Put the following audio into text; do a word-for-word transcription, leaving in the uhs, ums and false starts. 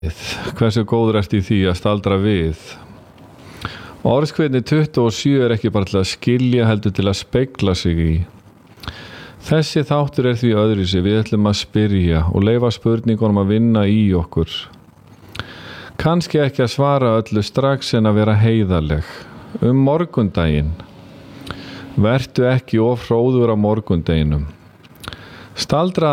Hversu góður ert í því að staldra við? Orðskviðni tuttugu og sjö er ekki bara til að skilja heldur til að spegla sig í. Þessi þáttur er því öðruvísi. Við ætlum að spyrja og leyfa spurningunum að vinna í okkur. Kannski ekki að svara öllu strax en að vera heiðarleg. Um morgundaginn. Vertu ekki of hróður á morgundeginum. Staldra